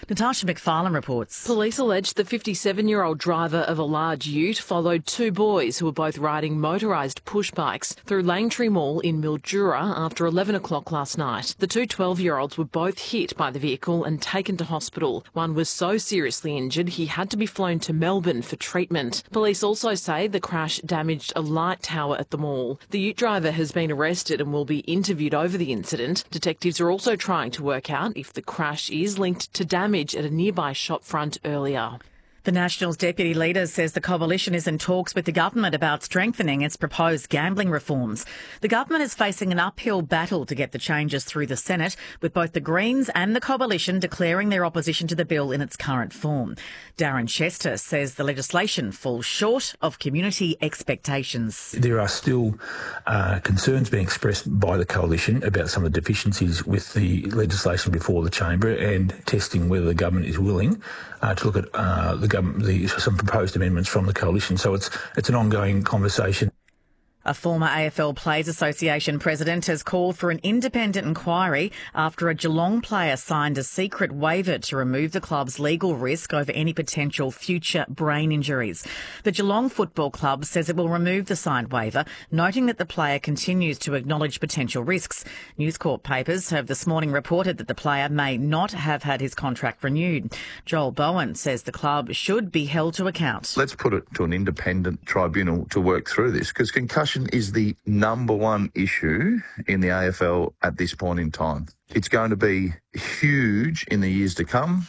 Natasha McFarlane reports. Police allege the 57-year-old driver of a large ute followed two boys who were both riding motorised push bikes through Langtree Mall in Mildura after 11 o'clock last night. The two 12-year-olds were both hit by the vehicle and taken to hospital. One was so seriously injured he had to be flown to Melbourne for treatment. Police also say the crash damaged a light tower at the mall. The ute driver has been arrested and will be interviewed over the incident. Detectives are also trying to work out if the crash is linked to damage at a nearby shop front earlier. The Nationals' deputy leader says the coalition is in talks with the government about strengthening its proposed gambling reforms. The government is facing an uphill battle to get the changes through the Senate, with both the Greens and the coalition declaring their opposition to the bill in its current form. Darren Chester says the legislation falls short of community expectations. There are still concerns being expressed by the coalition about some of the deficiencies with the legislation before the chamber and testing whether the government is willing to look at some proposed amendments from the coalition. So it's an ongoing conversation. A former AFL Players Association president has called for an independent inquiry after a Geelong player signed a secret waiver to remove the club's legal risk over any potential future brain injuries. The Geelong Football Club says it will remove the signed waiver, noting that the player continues to acknowledge potential risks. News Corp papers have this morning reported that the player may not have had his contract renewed. Joel Bowen says the club should be held to account. Let's put it to an independent tribunal to work through this, because concussion is the number one issue in the AFL at this point in time. It's going to be huge in the years to come.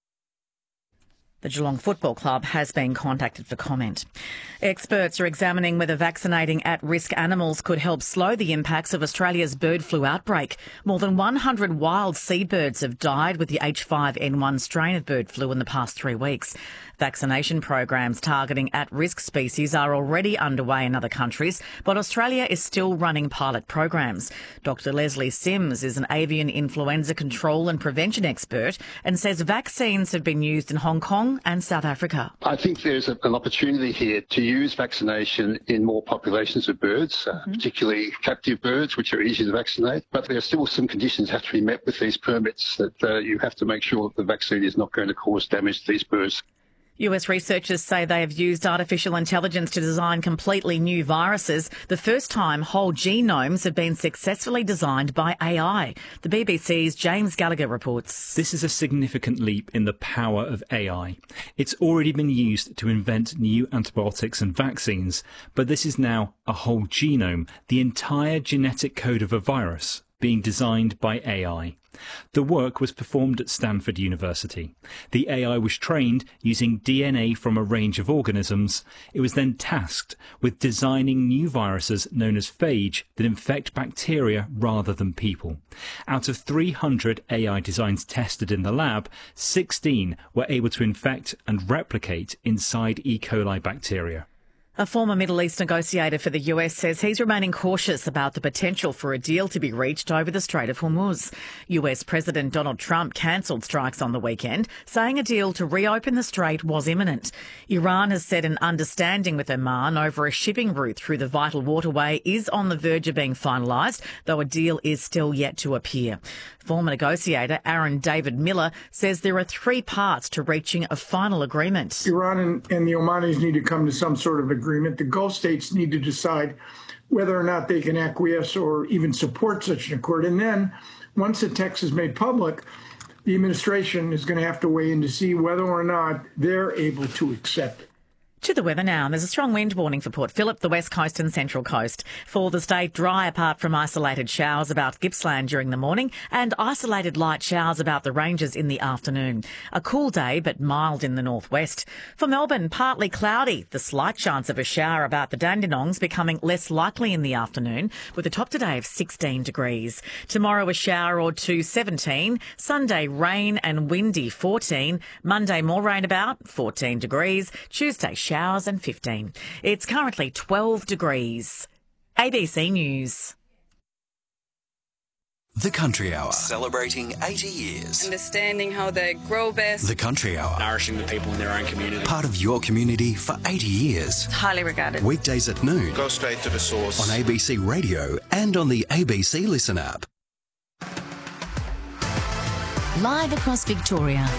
The Geelong Football Club has been contacted for comment. Experts are examining whether vaccinating at-risk animals could help slow the impacts of Australia's bird flu outbreak. More than 100 wild seabirds have died with the H5N1 strain of bird flu in the past 3 weeks. Vaccination programs targeting at-risk species are already underway in other countries, but Australia is still running pilot programs. Dr. Leslie Sims is an avian influenza control and prevention expert and says vaccines have been used in Hong Kong and South Africa. I think there's an opportunity here to use vaccination in more populations of birds, particularly captive birds, which are easy to vaccinate. But there are still some conditions that have to be met with these permits that you have to make sure that the vaccine is not going to cause damage to these birds. US researchers say they have used artificial intelligence to design completely new viruses, the first time whole genomes have been successfully designed by AI. The BBC's James Gallagher reports. This is a significant leap in the power of AI. It's already been used to invent new antibiotics and vaccines, but this is now a whole genome, the entire genetic code of a virus, being designed by AI. The work was performed at Stanford University. The AI was trained using DNA from a range of organisms. It was then tasked with designing new viruses known as phage that infect bacteria rather than people. Out of 300 AI designs tested in the lab, 16 were able to infect and replicate inside E. coli bacteria. A former Middle East negotiator for the US says he's remaining cautious about the potential for a deal to be reached over the Strait of Hormuz. US President Donald Trump cancelled strikes on the weekend, saying a deal to reopen the strait was imminent. Iran has said an understanding with Oman over a shipping route through the vital waterway is on the verge of being finalised, though a deal is still yet to appear. Former negotiator Aaron David Miller says there are 3 parts to reaching a final agreement. Iran and the Omanis need to come to some sort of agreement. The Gulf states need to decide whether or not they can acquiesce or even support such an accord. And then once the text is made public, the administration is going to have to weigh in to see whether or not they're able to accept it. To the weather now. There's a strong wind warning for Port Phillip, the west coast and central coast. For the state, dry apart from isolated showers about Gippsland during the morning and isolated light showers about the ranges in the afternoon. A cool day but mild in the northwest. For Melbourne, partly cloudy. The slight chance of a shower about the Dandenongs becoming less likely in the afternoon with a top today of 16 degrees. Tomorrow a shower or two, 17. Sunday rain and windy, 14. Monday more rain about, 14 degrees. Tuesday showers and 15. It's currently 12 degrees. ABC News. The Country Hour, celebrating 80 years. Understanding how they grow best. The Country Hour, nourishing the people in their own community. Part of your community for 80 years. Highly regarded. Weekdays at noon. Go straight to the source. On ABC Radio and on the ABC Listen app. Live across Victoria,